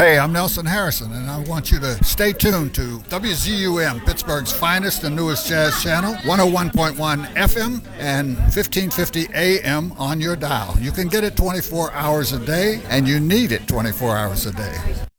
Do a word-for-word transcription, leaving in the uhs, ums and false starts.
Hey, I'm Nelson Harrison, and I want you to stay tuned to W Z U M, Pittsburgh's finest and newest jazz channel, one oh one point one F M and fifteen fifty A M on your dial. You can get it twenty-four hours a day, and you need it twenty-four hours a day.